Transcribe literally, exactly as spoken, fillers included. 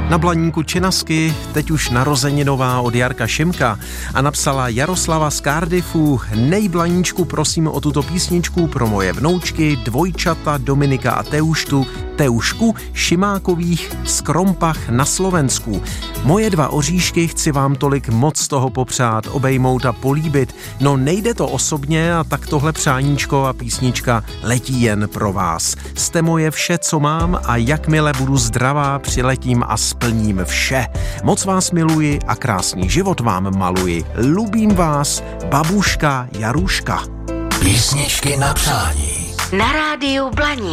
Na Blaníku Činasky teď už narozeninová od Jarka Šimka a napsala Jaroslava z Cardiffu: Nej Blaníčku, prosím o tuto písničku pro moje vnoučky, dvojčata Dominika a Teuštu, Teušku Šimákových z Krompach na Slovensku. Moje dva oříšky, chci vám tolik moc toho popřát, obejmout a políbit. No nejde to osobně a tak tohle přáníčko a písnička letí jen pro vás. Jste moje vše, co mám, a jakmile budu zdravá, přiletím a splním vše. Moc vás miluji a krásný život vám maluji. Lubím vás, babuška Jaruška. Písničky na přání. Na rádiu Blaník.